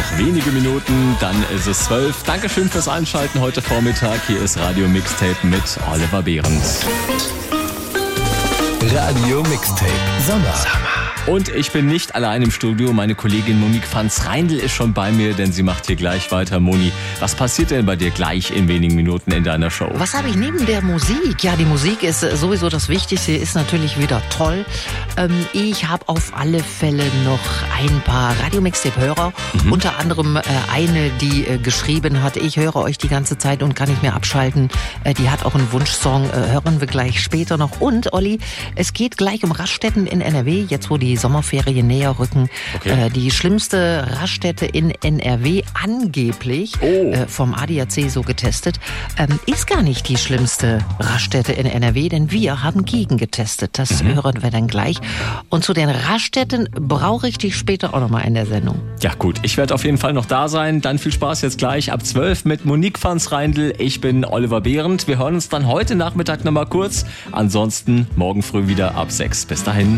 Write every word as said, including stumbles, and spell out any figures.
noch wenige Minuten, dann ist es zwölf. Dankeschön fürs Einschalten heute Vormittag. Hier ist Radio Mixtape mit Oliver Behrens. Radio Mixtape Sommer. Und ich bin nicht allein im Studio. Meine Kollegin Monique Franz-Reindl ist schon bei mir, denn sie macht hier gleich weiter. Moni, was passiert denn bei dir gleich in wenigen Minuten in deiner Show? Was habe ich neben der Musik? Ja, die Musik ist sowieso das Wichtigste, ist natürlich wieder toll. Ähm, ich habe auf alle Fälle noch ein paar Radio-Mixtape-Hörer. Mhm. Unter anderem äh, eine, die äh, geschrieben hat, ich höre euch die ganze Zeit und kann nicht mehr abschalten. Äh, die hat auch einen Wunschsong, äh, hören wir gleich später noch. Und Olli, es geht gleich um Raststätten in N R W, jetzt wo die Sommerferien näher rücken. Okay. Äh, die schlimmste Raststätte in N R W angeblich, oh. äh, vom A D A C so getestet, ähm, ist gar nicht die schlimmste Raststätte in N R W, denn wir haben gegen getestet. Das mhm. hören wir dann gleich. Und zu den Raststätten brauche ich dich später auch nochmal in der Sendung. Ja gut, ich werde auf jeden Fall noch da sein. Dann viel Spaß jetzt gleich ab zwölf mit Monique Franz-Reindl. Ich bin Oliver Behrendt. Wir hören uns dann heute Nachmittag nochmal kurz. Ansonsten morgen früh wieder ab sechs. Bis dahin.